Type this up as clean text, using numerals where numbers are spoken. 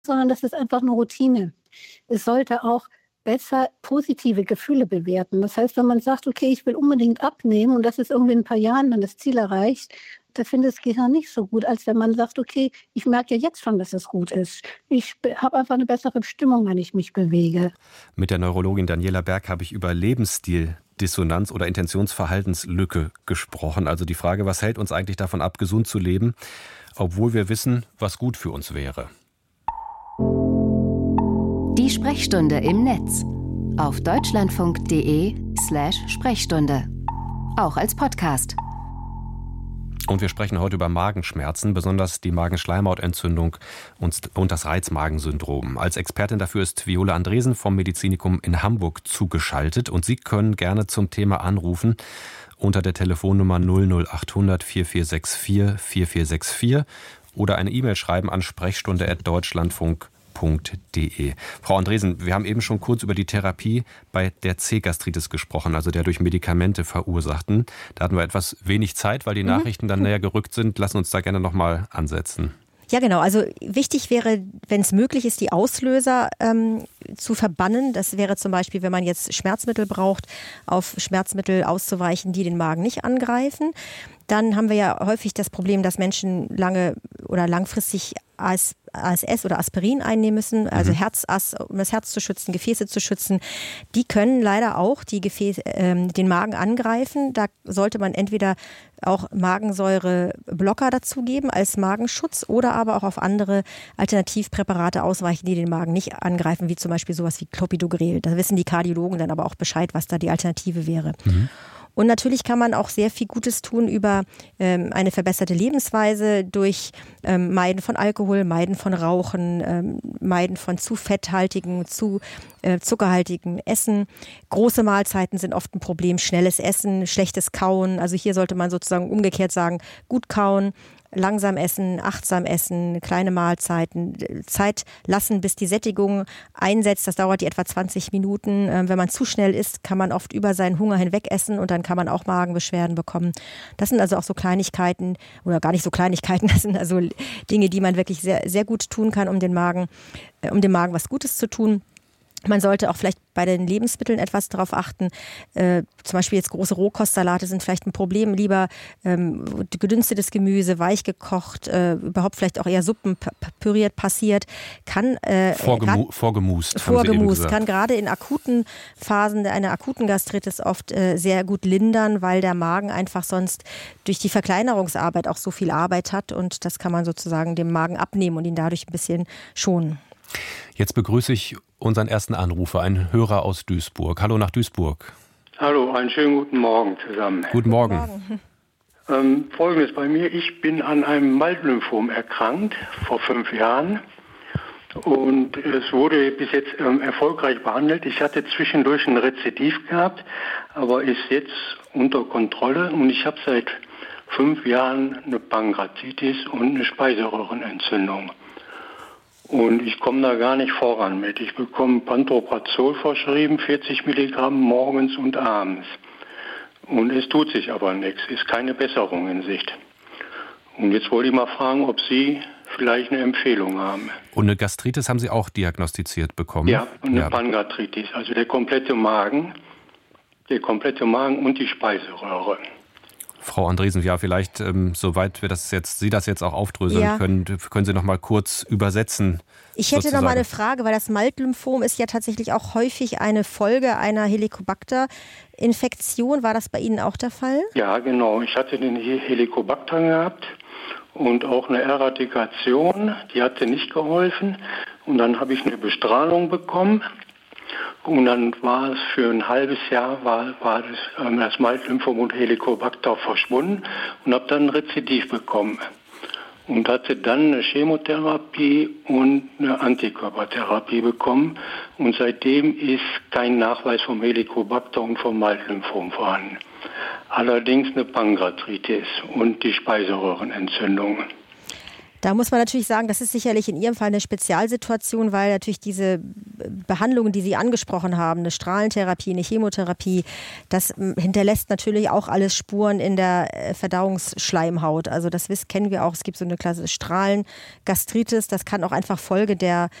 sondern das ist einfach eine Routine. Es sollte auch besser positive Gefühle bewerten. Das heißt, wenn man sagt, okay, ich will unbedingt abnehmen und das ist irgendwie in ein paar Jahren dann das Ziel erreicht, da findet das Gehirn nicht so gut, als wenn man sagt, okay, ich merke ja jetzt schon, dass es gut ist. Ich habe einfach eine bessere Stimmung, wenn ich mich bewege. Mit der Neurologin Daniela Berg habe ich über Lebensstil-Dissonanz oder Intentionsverhaltenslücke gesprochen. Also die Frage, was hält uns eigentlich davon ab, gesund zu leben, obwohl wir wissen, was gut für uns wäre. Die Sprechstunde im Netz. Auf deutschlandfunk.de/Sprechstunde. Auch als Podcast. Und wir sprechen heute über Magenschmerzen, besonders die Magenschleimhautentzündung und das Reizmagensyndrom. Als Expertin dafür ist Viola Andresen vom Medizinikum in Hamburg zugeschaltet. Und Sie können gerne zum Thema anrufen unter der Telefonnummer 00800 4464 4464 oder eine E-Mail schreiben an sprechstunde@deutschlandfunk.de. Frau Andresen, wir haben eben schon kurz über die Therapie bei der C-Gastritis gesprochen, also der durch Medikamente verursachten. Da hatten wir etwas wenig Zeit, weil die Nachrichten dann näher gerückt sind. Lassen uns da gerne nochmal ansetzen. Ja, genau. Also wichtig wäre, wenn es möglich ist, die Auslöser zu verbannen. Das wäre zum Beispiel, wenn man jetzt Schmerzmittel braucht, auf Schmerzmittel auszuweichen, die den Magen nicht angreifen. Dann haben wir ja häufig das Problem, dass Menschen lange oder langfristig ASS oder Aspirin einnehmen müssen, also um das Herz zu schützen, Gefäße zu schützen. Die können leider auch den Magen angreifen. Da sollte man entweder auch Magensäureblocker dazugeben als Magenschutz oder aber auch auf andere Alternativpräparate ausweichen, die den Magen nicht angreifen, wie zum Beispiel sowas wie Clopidogrel. Da wissen die Kardiologen dann aber auch Bescheid, was da die Alternative wäre. Und natürlich kann man auch sehr viel Gutes tun über eine verbesserte Lebensweise durch Meiden von Alkohol, Meiden von Rauchen, Meiden von zu fetthaltigen, zu zuckerhaltigen Essen. Große Mahlzeiten sind oft ein Problem, schnelles Essen, schlechtes Kauen. Also hier sollte man sozusagen umgekehrt sagen, gut kauen, langsam essen, achtsam essen, kleine Mahlzeiten, Zeit lassen, bis die Sättigung einsetzt. Das dauert die etwa 20 Minuten. Wenn man zu schnell isst, kann man oft über seinen Hunger hinweg essen und dann kann man auch Magenbeschwerden bekommen. Das sind also auch so Kleinigkeiten oder gar nicht so Kleinigkeiten. Das sind also Dinge, die man wirklich sehr, sehr gut tun kann, um dem Magen was Gutes zu tun. Man sollte auch vielleicht bei den Lebensmitteln etwas darauf achten. Zum Beispiel jetzt große Rohkostsalate sind vielleicht ein Problem. Lieber gedünstetes Gemüse, weich gekocht, überhaupt vielleicht auch eher Suppen püriert, passiert. Vorgemust. Kann gerade in akuten Phasen einer akuten Gastritis oft sehr gut lindern, weil der Magen einfach sonst durch die Verkleinerungsarbeit auch so viel Arbeit hat. Und das kann man sozusagen dem Magen abnehmen und ihn dadurch ein bisschen schonen. Jetzt begrüße ich unseren ersten Anrufer, einen Hörer aus Duisburg. Hallo nach Duisburg. Hallo, einen schönen guten Morgen zusammen. Guten Morgen. Folgendes bei mir, ich bin an einem Maltlymphom erkrankt vor 5 Jahren und es wurde bis jetzt erfolgreich behandelt. Ich hatte zwischendurch ein Rezidiv gehabt, aber ist jetzt unter Kontrolle und ich habe seit 5 Jahren eine Pankreatitis und eine Speiseröhrenentzündung. Und ich komme da gar nicht voran mit. Ich bekomme Pantoprazol verschrieben, 40 Milligramm morgens und abends. Und es tut sich aber nichts, ist keine Besserung in Sicht. Und jetzt wollte ich mal fragen, ob Sie vielleicht eine Empfehlung haben. Und eine Gastritis haben Sie auch diagnostiziert bekommen? Ja, eine Pankreatitis, also der komplette Magen und die Speiseröhre. Frau Andresen, ja, vielleicht, soweit Sie das jetzt auch aufdröseln können Sie noch mal kurz übersetzen. Ich hätte noch mal eine Frage, weil das Maltlymphom ist ja tatsächlich auch häufig eine Folge einer Helicobacter-Infektion. War das bei Ihnen auch der Fall? Ja, genau. Ich hatte den Helicobacter gehabt und auch eine Eradikation. Die hatte nicht geholfen. Und dann habe ich eine Bestrahlung bekommen. Und dann war es für ein halbes Jahr das Maltlymphom und Helicobacter verschwunden und habe dann ein Rezidiv bekommen. Und hatte dann eine Chemotherapie und eine Antikörpertherapie bekommen. Und seitdem ist kein Nachweis vom Helicobacter und vom Maltlymphom vorhanden. Allerdings eine Pankreatitis und die Speiseröhrenentzündung. Da muss man natürlich sagen, das ist sicherlich in Ihrem Fall eine Spezialsituation, weil natürlich diese Behandlungen, die Sie angesprochen haben, eine Strahlentherapie, eine Chemotherapie, das hinterlässt natürlich auch alles Spuren in der Verdauungsschleimhaut. Also das kennen wir auch. Es gibt so eine Klasse Strahlengastritis. Das kann auch einfach Folge der